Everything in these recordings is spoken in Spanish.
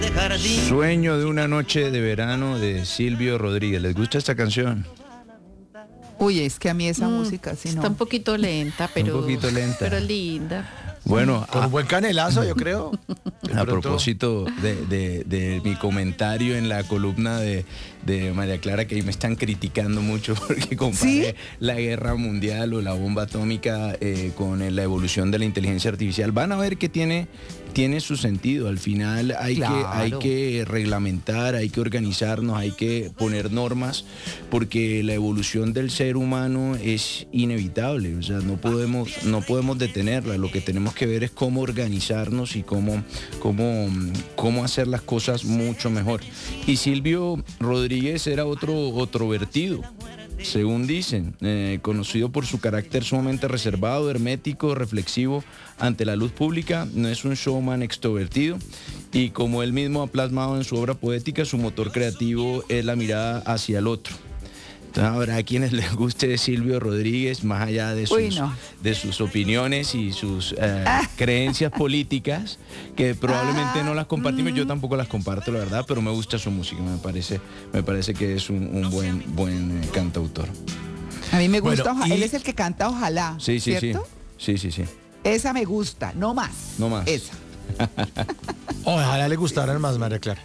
Sueño de una noche de verano de Silvio Rodríguez. ¿Les gusta esta canción? Uy, es que a mí esa música sí no. Está un poquito lenta, pero, Un poquito lenta. pero linda. Bueno, Con un buen canelazo, yo creo. a propósito de mi comentario en la columna de María Clara, que ahí me están criticando mucho porque comparé la guerra mundial o la bomba atómica con la evolución de la inteligencia artificial. Van a ver que tiene su sentido. Al final hay que reglamentar, hay que organizarnos, hay que poner normas, porque la evolución del ser humano es inevitable. O sea, no podemos detenerla. Lo que tenemos que ver es cómo organizarnos y cómo hacer las cosas mucho mejor. Y Silvio Rodríguez era otro vertido, según dicen, conocido por su carácter sumamente reservado, hermético, reflexivo ante la luz pública. No es un showman extrovertido, y como él mismo ha plasmado en su obra poética, su motor creativo es la mirada hacia el otro. Entonces habrá a quienes les guste Silvio Rodríguez, más allá de sus opiniones y sus creencias políticas, que probablemente no las compartimos. Yo tampoco las comparto, la verdad, pero me gusta su música. Me parece que es un buen cantautor. A mí me gusta, él es el que canta Ojalá, ¿cierto? Sí. Esa me gusta, no más. Esa. Ojalá le gustaran más, María Clara.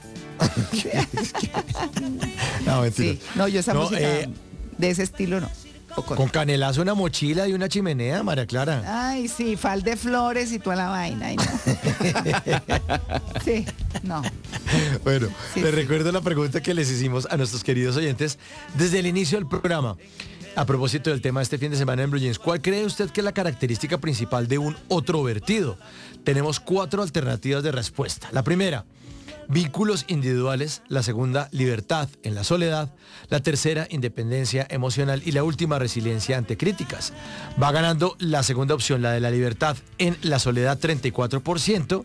No, mentira. Sí, no, yo esa música de ese estilo no. Con canelazo, una mochila y una chimenea, María Clara. Ay, sí, fal de flores y toda la vaina. Ay, no. Sí, no. Bueno, les recuerdo la pregunta que les hicimos a nuestros queridos oyentes desde el inicio del programa. A propósito del tema de este fin de semana en Blue Jeans, ¿cuál cree usted que es la característica principal de un otrovertido? Tenemos 4 alternativas de respuesta. La primera, vínculos individuales. La segunda, libertad en la soledad. La tercera, independencia emocional. Y la última, resiliencia ante críticas. Va ganando la segunda opción, la de la libertad en la soledad, 34%,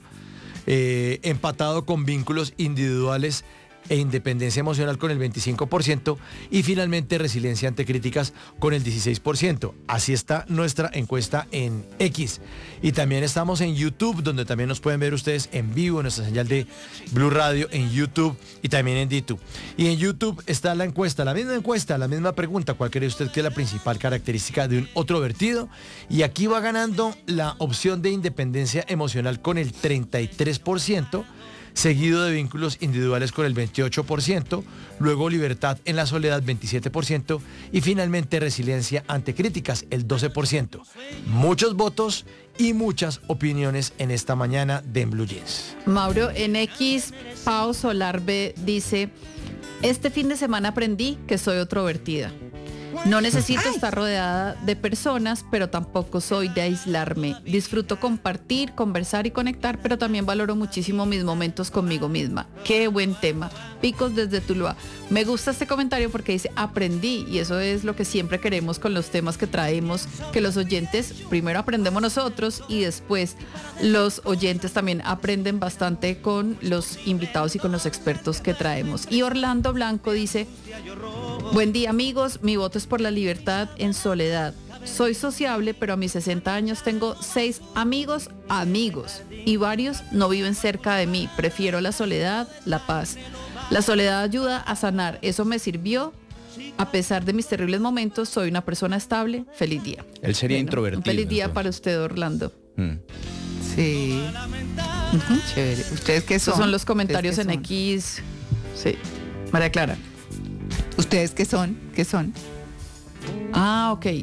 empatado con vínculos individuales e independencia emocional con el 25%, y finalmente resiliencia ante críticas con el 16%. Así está nuestra encuesta en X. Y también estamos en YouTube, donde también nos pueden ver ustedes en vivo en nuestra señal de Blue Radio en YouTube y también en DTube. Y en YouTube está la encuesta, la misma pregunta: ¿cuál cree usted que es la principal característica de un otrovertido? Y aquí va ganando la opción de independencia emocional con el 33%, seguido de vínculos individuales con el 28%, luego libertad en la soledad, 27%, y finalmente resiliencia ante críticas, el 12%. Muchos votos y muchas opiniones en esta mañana de En Blue Jeans. Mauro, en X, Pau Solarbe dice: este fin de semana aprendí que soy otrovertida. No necesito estar rodeada de personas, pero tampoco soy de aislarme. Disfruto compartir, conversar y conectar, pero también valoro muchísimo mis momentos conmigo misma. Qué buen tema. Picos desde Tuluá. Me gusta este comentario porque dice aprendí, y eso es lo que siempre queremos con los temas que traemos, que los oyentes primero aprendemos nosotros y después los oyentes también aprenden bastante con los invitados y con los expertos que traemos. Y Orlando Blanco dice: buen día, amigos, mi voto es por la libertad en soledad. Soy sociable, pero a mis 60 años tengo 6 amigos, y varios no viven cerca de mí. Prefiero la soledad, la paz. La soledad ayuda a sanar, eso me sirvió. A pesar de mis terribles momentos, soy una persona estable. Feliz día. Él sería introvertido. Un feliz día entonces para usted, Orlando. Sí. Chévere. ¿Ustedes qué son? Esos son los comentarios en X. Sí. María Clara. ¿Ustedes qué son? ¿Qué son? Ah, ok.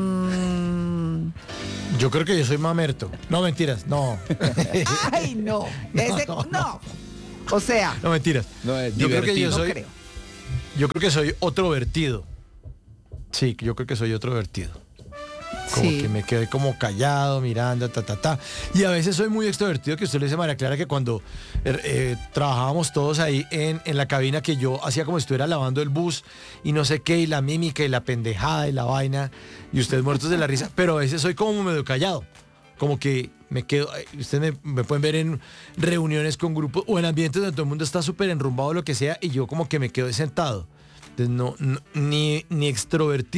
Yo creo que yo soy mamerto. No, mentiras, no. Ay, no. No. O sea. No, mentiras. No, es yo creo que divertido. yo soy. Yo creo que soy otrovertido. Sí, yo creo que soy otrovertido. Como que me quedé como callado, mirando, Y a veces soy muy extrovertido, que usted le dice, María Clara, que cuando trabajábamos todos ahí en la cabina, que yo hacía como si estuviera lavando el bus y no sé qué, y la mímica y la pendejada y la vaina, y ustedes muertos de la risa, pero a veces soy como medio callado, como que me quedo, ustedes me pueden ver en reuniones con grupos o en ambientes donde todo el mundo está súper enrumbado o lo que sea, y yo como que me quedo sentado. Entonces ni extrovertido